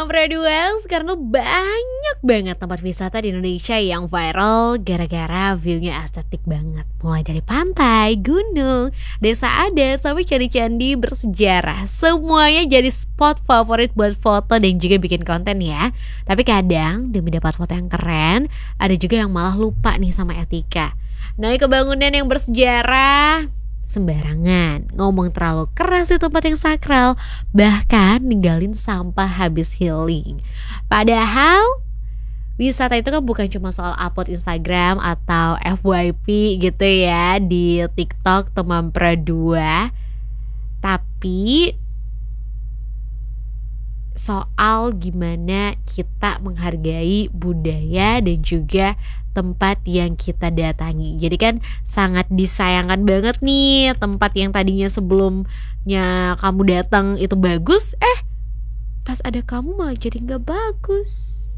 Praduels, karena banyak banget tempat wisata di Indonesia yang viral gara-gara view-nya estetik banget. Mulai dari pantai, gunung, desa adat, sampai candi-candi bersejarah. Semuanya jadi spot favorit buat foto dan juga bikin konten ya. Tapi kadang demi dapat foto yang keren, ada juga yang malah lupa nih sama etika. Naik ke bangunan yang bersejarah sembarangan, ngomong terlalu keras di tempat yang sakral, bahkan ninggalin sampah habis healing. Padahal wisata itu kan bukan cuma soal upload Instagram atau FYP gitu ya di TikTok teman Pradua, tapi soal gimana kita menghargai budaya dan juga tempat yang kita datangi. Jadi kan sangat disayangkan banget nih tempat yang tadinya sebelumnya kamu datang itu bagus, pas ada kamu malah jadi nggak bagus.